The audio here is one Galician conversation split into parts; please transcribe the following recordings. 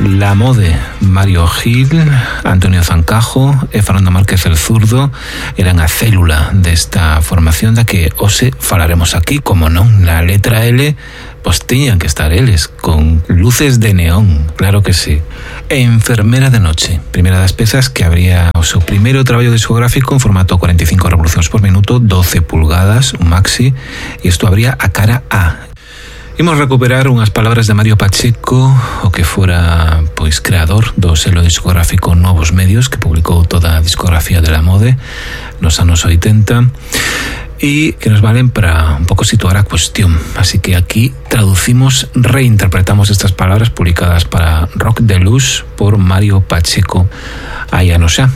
La Mode, Mario Gil, Antonio Zancajo e Fernando Márquez el Zurdo eran a célula desta formación da que hoxe falaremos aquí, como non, na letra L, pois teñan que estar eles, con luces de neón, claro que sí. Enfermera de Noche, primeira das pezas que abría o seu primeiro traballo discográfico en formato 45 revolucións por minuto, 12 pulgadas, un maxi, e isto abría a cara A. Imos recuperar unhas palabras de Mario Pacheco, o que fora pois creador do selo discográfico Novos Medios, que publicou toda a discografía de La Mode nos anos 80, e que nos valen para un pouco situar a cuestión. Así que aquí traducimos, reinterpretamos estas palabras publicadas para Rock Deluxe por Mario Pacheco hai anos xa.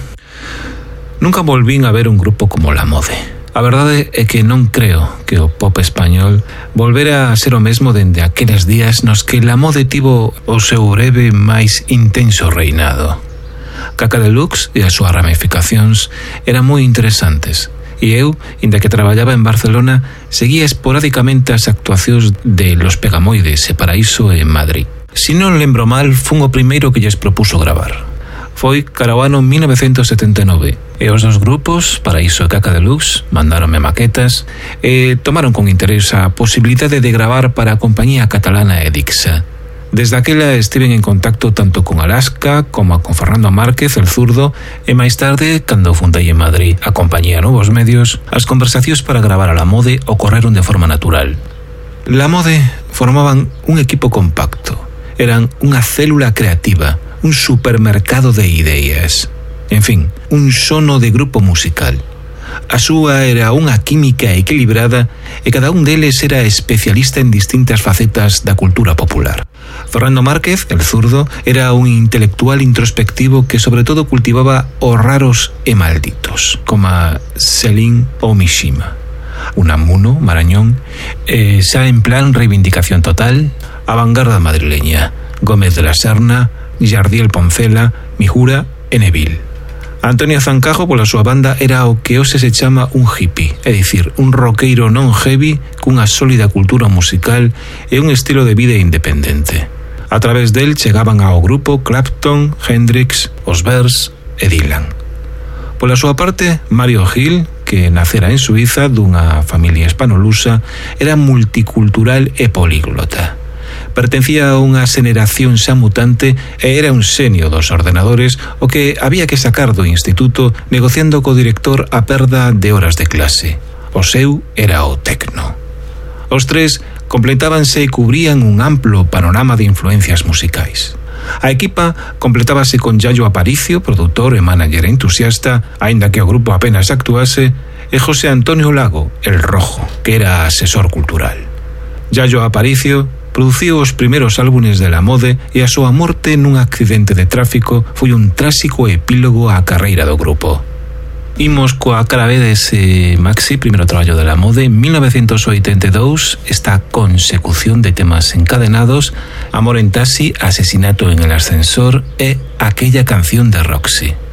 Nunca volvín a ver un grupo como La Mode. A verdade é que non creo que o pop español volvera a ser o mesmo dende aqueles días nos que La Mode tivo o seu breve máis intenso reinado. Caca Deluxe e as súas ramificacións eran moi interesantes, e eu, inda que traballaba en Barcelona, seguía esporádicamente as actuacións de Los Pegamoides e Paraíso en Madrid. Si non lembro mal, fun o primeiro que lles propuso gravar. Foi cara ao ano 1979 e os dos grupos, Paraíso e Caca Deluxe, mandáronme maquetas e tomaron con interés a posibilidade de gravar para a compañía catalana Edixa. Desde aquela estiven en contacto tanto con Alaska como con Fernando Márquez, el Zurdo, e máis tarde, cando fundei en Madrid a compañía Novos Medios, as conversacións para gravar a La Mode ocorreron de forma natural. La Mode formaban un equipo compacto, eran unha célula creativa, un supermercado de ideas. En fin, un sono de grupo musical. A súa era unha química equilibrada e cada un deles era especialista en distintas facetas da cultura popular. Fernando Márquez, el Zurdo, era un intelectual introspectivo que sobre todo cultivaba os raros e malditos, como Selín ou Mishima. Unamuno, Marañón, xa en plan reivindicación total, a vanguarda madrileña, Gómez de la Serna, Jardiel Poncela, Mijura e Neville. Antonio Zancajo, pola súa banda, era o que hoxe se chama un hippie, é dicir, un roqueiro non heavy cunha sólida cultura musical e un estilo de vida independente. A través del chegaban ao grupo Clapton, Hendrix, os Bears e Dylan. Pola súa parte, Mario Gil, que nacera en Suiza dunha familia hispanolusa, era multicultural e políglota. Pertencía a unha xeneración xa mutante e era un xenio dos ordenadores o que había que sacar do instituto negociando co director a perda de horas de clase. O seu era o tecno. Os tres completábanse e cubrían un amplo panorama de influencias musicais. A equipa completábase con Yayo Aparicio, produtor e manager entusiasta, aínda que o grupo apenas actuase, e José Antonio Lago, el Rojo, que era asesor cultural. Yayo Aparicio produciu os primeiros álbumes de La Mode e a súa morte nun accidente de tráfico foi un tráxico epílogo á carreira do grupo. Imos coa cara B dese maxi, primeiro traballo de La Mode, en 1982, esta consecución de temas encadenados, Amor en taxi, Asesinato en el ascensor e aquella canción de Roxy.